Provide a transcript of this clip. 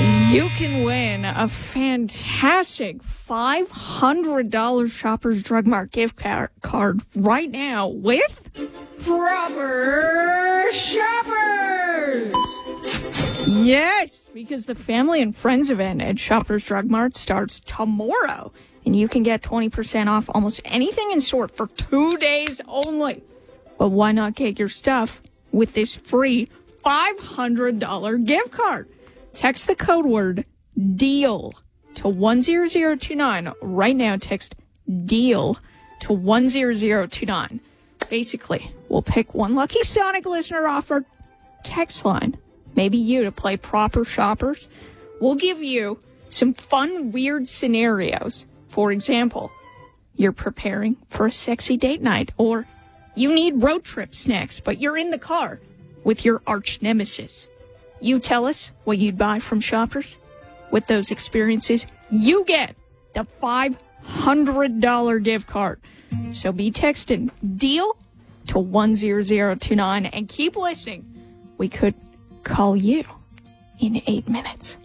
You can win a fantastic $500 Shoppers Drug Mart gift card right now with Proper Shoppers. Yes, because the Family and Friends event at Shoppers Drug Mart starts tomorrow, and you can get 20% off almost anything in store for 2 days only. But why not get your stuff with this free $500 gift card? Text the code word DEAL to 10029. Right now, text DEAL to 10029. Basically, we'll pick one lucky Sonic listener off our text line, maybe you, to play Proper Shoppers. We'll give you some fun, weird scenarios. For example, you're preparing for a sexy date night, or you need road trip snacks, but you're in the car with your arch nemesis. You tell us what you'd buy from Shoppers. With those experiences, you get the $500 gift card. So be texting DEAL to 10029 and keep listening. We could call you in 8 minutes.